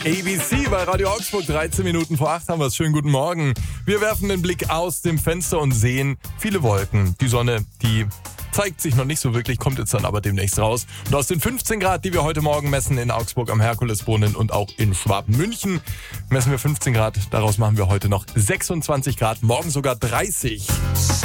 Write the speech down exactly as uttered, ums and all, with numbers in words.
A B C bei Radio Augsburg, dreizehn Minuten vor acht haben wir es. Schönen guten Morgen. Wir werfen den Blick aus dem Fenster und sehen viele Wolken. Die Sonne, die zeigt sich noch nicht so wirklich, kommt jetzt dann aber demnächst raus. Und aus den fünfzehn Grad, die wir heute Morgen messen in Augsburg am Herkulesbrunnen und auch in Schwabmünchen, messen wir fünfzehn Grad. Daraus machen wir heute noch sechsundzwanzig Grad, morgen sogar dreißig.